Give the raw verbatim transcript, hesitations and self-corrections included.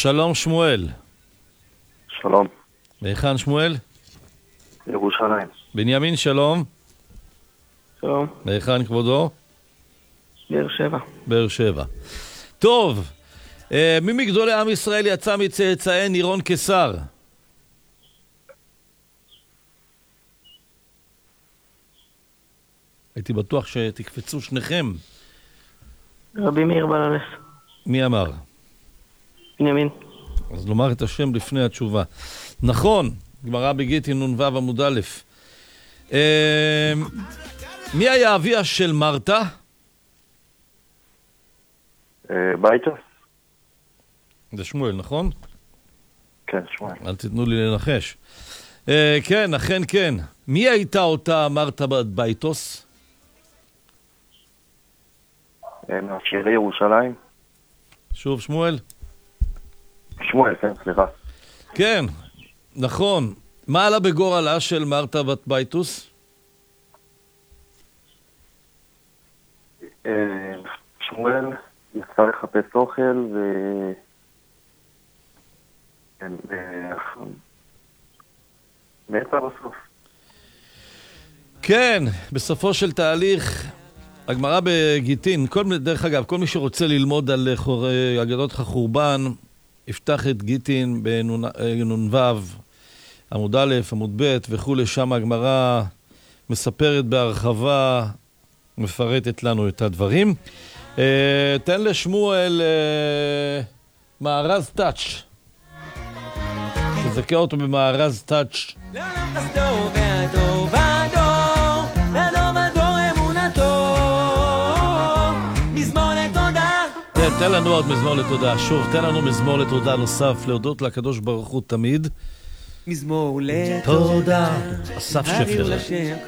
שלום שמואל. שלום. מהיכן שמואל? ירושלים. בנימין שלום. שלום. מהיכן כבודו? באר שבע. באר שבע. טוב, אה, מי מגדולי עם ישראל יצא מצאצאי נירון קיסר? הייתי בטוח שתקפצו שניכם. רבי מאיר בעל הנס. מי אמר? בנימין. אז לומר את השם לפני התשובה. נכון, גמרא בגיטין נ"ו עמוד א'. אה, מי היה אביה של מרתה? אה, ביתה? זה שמואל, נכון? כן, שמואל. אל תתנו לי לנחש. אה, כן, אכן כן. מי הייתה אותה מרתה בת בייטוס? אה, מהשירי ירושלים? שוב שמואל? שמואל, כן, סליחה. כן, נכון. מה עלה בגורלה של מרתה בת בייטוס? אה, שמואל יצא לחפש אוכל ו... כן, אה, מתה בסוף. כן, בסופו של תהליך, הגמרא בגיטין, כל, דרך אגב, כל מי שרוצה ללמוד על חור, אגדות החורבן, יפתח את גיטין בנ"ו, עמוד א', עמוד ב' וכו', שם הגמרא מספרת בהרחבה, מפרטת לנו את הדברים. Uh, תן לשמואל uh, מארז טאץ'. תזכה אותו במארז טאץ'. תן לנו עוד מזמור לתודה. שוב, תן לנו מזמור לתודה נוסף, להודות לקדוש ברוך הוא תמיד. מזמור לתודה. אסף שפר.